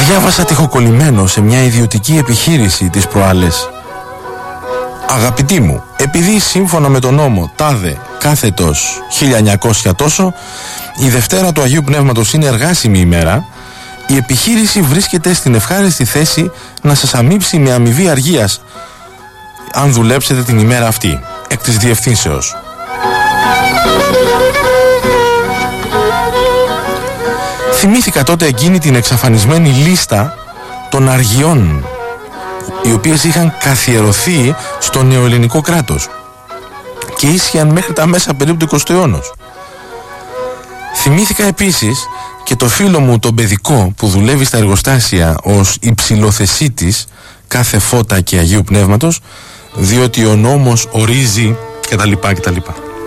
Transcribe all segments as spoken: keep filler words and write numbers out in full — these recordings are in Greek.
Διάβασα τυχοκολλημένο σε μια ιδιωτική επιχείρηση τις προάλλες: αγαπητοί μου, επειδή σύμφωνα με τον νόμο τάδε κάθετος χίλια εννιακόσια τόσο η Δευτέρα του Αγίου Πνεύματος είναι εργάσιμη ημέρα, η επιχείρηση βρίσκεται στην ευχάριστη θέση να σας αμείψει με αμοιβή αργίας αν δουλέψετε την ημέρα αυτή, εκ της διευθύνσεως. Θυμήθηκα τότε εκείνη την εξαφανισμένη λίστα των αργιών, οι οποίες είχαν καθιερωθεί στο νεοελληνικό κράτος και ίσχυαν μέχρι τα μέσα περίπου του εικοστού αιώνα. Θυμήθηκα επίσης και το φίλο μου τον παιδικό που δουλεύει στα εργοστάσια ως υψηλοθεσίτης κάθε φώτα και Αγίου Πνεύματος, διότι ο νόμος ορίζει κτλ. κτλ.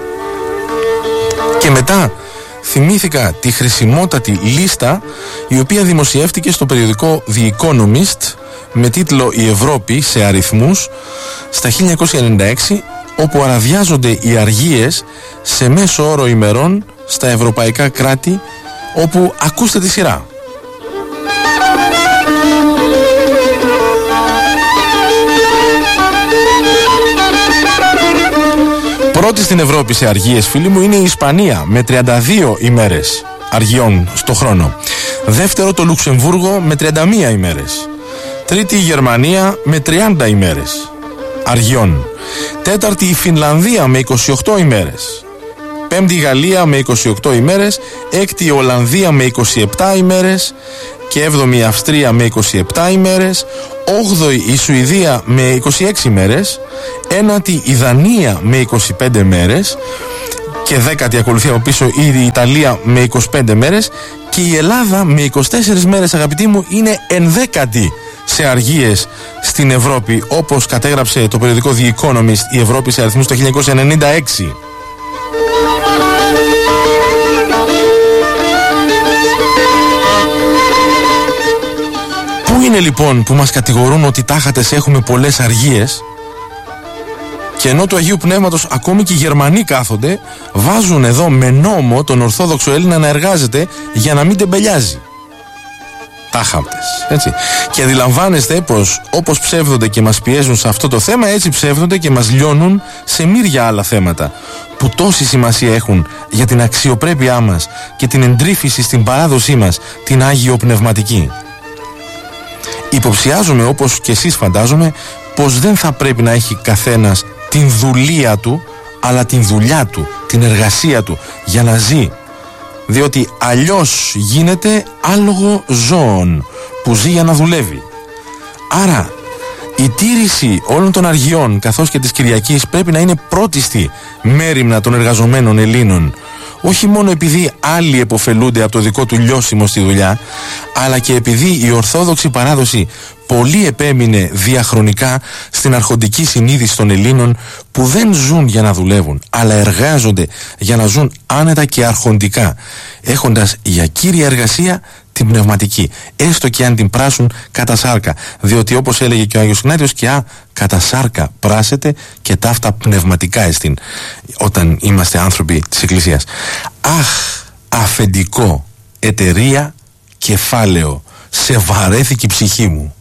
Και μετά θυμήθηκα τη χρησιμότατη λίστα η οποία δημοσιεύτηκε στο περιοδικό The Economist με τίτλο «Η Ευρώπη σε αριθμούς» στα χίλια εννιακόσια ενενήντα έξι, όπου αραδιάζονται οι αργίες σε μέσο όρο ημερών στα ευρωπαϊκά κράτη, όπου ακούστε τη σειρά. Πρώτη στην Ευρώπη σε αργίες, φίλοι μου, είναι η Ισπανία με τριάντα δύο ημέρες αργιών στο χρόνο. Δεύτερο το Λουξεμβούργο με τριάντα μία ημέρες. Τρίτη η Γερμανία με τριάντα ημέρες αργιών. Τέταρτη η Φινλανδία με είκοσι οκτώ ημέρες. Πέμπτη η Γαλλία με είκοσι οκτώ ημέρες. Έκτη η Ολλανδία με είκοσι επτά ημέρες. Και έβδομη η Αυστρία με είκοσι επτά ημέρες. Όγδοη η Σουηδία με είκοσι έξι ημέρες. Ένατη η Δανία με είκοσι πέντε μέρες. Και δέκατη ακολουθεί από πίσω η Ιταλία με είκοσι πέντε μέρες. Και η Ελλάδα με είκοσι τέσσερις μέρες, αγαπητοί μου, είναι ενδέκατη σε αργίες στην Ευρώπη, όπως κατέγραψε το περιοδικό The Economist, η Ευρώπη σε αριθμούς το χίλια εννιακόσια ενενήντα έξι. Πού είναι λοιπόν που μας κατηγορούν ότι τάχατες έχουμε πολλές αργίες, και ενώ του Αγίου Πνεύματος ακόμη και οι Γερμανοί κάθονται, βάζουν εδώ με νόμο τον Ορθόδοξο Έλληνα να εργάζεται για να μην τεμπελιάζει. Τάχαπτες, έτσι. Και αντιλαμβάνεστε πως όπως ψεύδονται και μας πιέζουν σε αυτό το θέμα, έτσι ψεύδονται και μας λιώνουν σε μύρια άλλα θέματα που τόση σημασία έχουν για την αξιοπρέπειά μας και την εντρίφηση στην παράδοσή μας, την Άγιο Πνευματική. Υποψιάζομαι, όπως και εσείς φαντάζομαι, πως δεν θα πρέπει να έχει καθένας την δουλεία του, αλλά την δουλειά του, την εργασία του, για να ζει. Διότι αλλιώς γίνεται άλογο ζώων που ζει για να δουλεύει. Άρα η τήρηση όλων των αργιών καθώς και της Κυριακής πρέπει να είναι πρώτιστη μέριμνα των εργαζομένων Ελλήνων, όχι μόνο επειδή άλλοι επωφελούνται από το δικό του λιώσιμο στη δουλειά, αλλά και επειδή η Ορθόδοξη παράδοση πολύ επέμεινε διαχρονικά στην αρχοντική συνείδηση των Ελλήνων, που δεν ζουν για να δουλεύουν, αλλά εργάζονται για να ζουν άνετα και αρχοντικά, έχοντας για κύρια εργασία την πνευματική, έστω και αν την πράσουν κατά σάρκα, διότι όπως έλεγε και ο Άγιος Ιγνάτιος, και α, κατά σάρκα πράσετε και ταύτα πνευματικά εστίν, όταν είμαστε άνθρωποι της Εκκλησίας. Αχ, αφεντικό, εταιρεία, κεφάλαιο, σε βαρέθηκε η ψυχή μου.